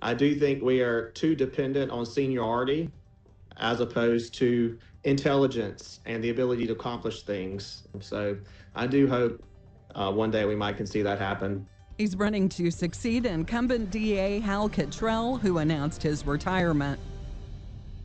I do think we are too dependent on seniority as opposed to intelligence and the ability to accomplish things. So I do hope one day we might can see that happen. He's running to succeed incumbent DA Hal Cottrell, who announced his retirement.